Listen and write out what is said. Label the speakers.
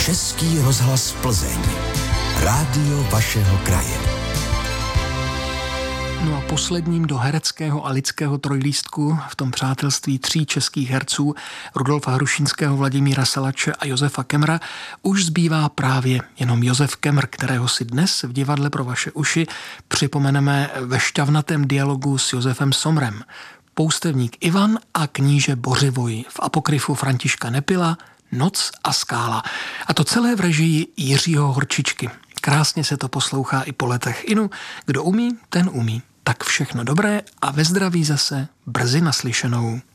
Speaker 1: Český rozhlas Plzeň. Rádio vašeho kraje.
Speaker 2: No a posledním do hereckého a lidského trojlístku v tom přátelství 3 českých herců Rudolfa Hrušínského, Vladimíra Salače a Josefa Kemmera už zbývá právě jenom Josef Kemmer, kterého si dnes v divadle pro vaše uši připomeneme ve šťavnatém dialogu s Josefem Somrem. Poustevník Ivan a kníže Bořivoj v apokryfu Františka Nepila Noc a skála. A to celé v režii Jiřího Horčičky. Krásně se to poslouchá i po letech. Inu, kdo umí, ten umí. Tak všechno dobré a ve zdraví zase brzy naslyšenou.